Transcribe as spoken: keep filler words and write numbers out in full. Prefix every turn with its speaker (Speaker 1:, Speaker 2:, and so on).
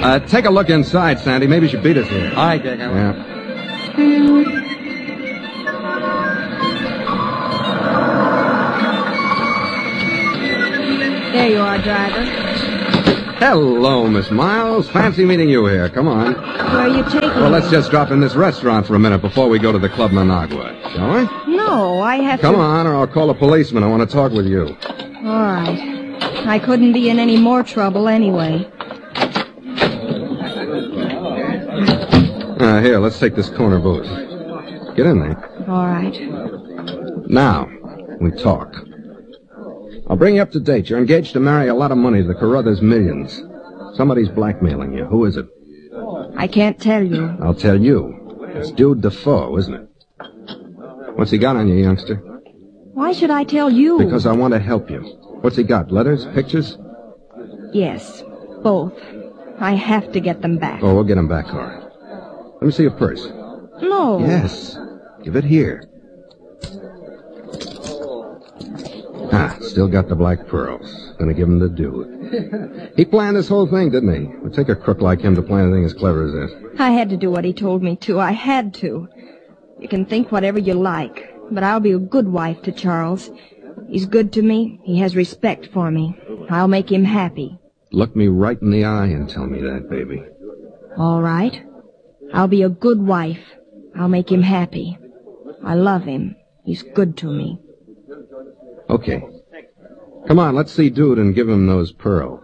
Speaker 1: Uh, take a look inside, Sandy. Maybe she beat us here.
Speaker 2: All right, Dick.
Speaker 1: Yeah.
Speaker 3: There you are, driver.
Speaker 1: Hello, Miss Miles. Fancy meeting you here. Come on.
Speaker 3: Where are you taking
Speaker 1: Well,
Speaker 3: me?
Speaker 1: let's just drop in this restaurant for a minute before we go to the Club Managua, shall we?
Speaker 3: No, I have
Speaker 1: Come
Speaker 3: to...
Speaker 1: on, or I'll call a policeman. I want to talk with you.
Speaker 3: All right. I couldn't be in any more trouble anyway.
Speaker 1: Uh, here, let's take this corner booth. Get in there.
Speaker 3: All right.
Speaker 1: Now, we talk. I'll bring you up to date. You're engaged to marry a lot of money, the Carruthers millions. Somebody's blackmailing you. Who is it?
Speaker 3: I can't tell you.
Speaker 1: I'll tell you. It's Dude Defoe, isn't it? What's he got on you, youngster?
Speaker 3: Why should I tell you?
Speaker 1: Because I want to help you. What's he got? Letters? Pictures?
Speaker 3: Yes, both. I have to get them back.
Speaker 1: Oh, we'll get them back, all right. Let me see your purse.
Speaker 3: No.
Speaker 1: Yes. Give it here. Ah, still got the black pearls. Gonna give him to Dude. He planned this whole thing, didn't he? It would take a crook like him to plan anything as clever as this.
Speaker 3: I had to do what he told me to. I had to. You can think whatever you like, but I'll be a good wife to Charles. He's good to me. He has respect for me. I'll make him happy.
Speaker 1: Look me right in the eye and tell me that, baby.
Speaker 3: All right. I'll be a good wife. I'll make him happy. I love him. He's good to me.
Speaker 1: Okay. Come on, let's see Dude and give him those pearls.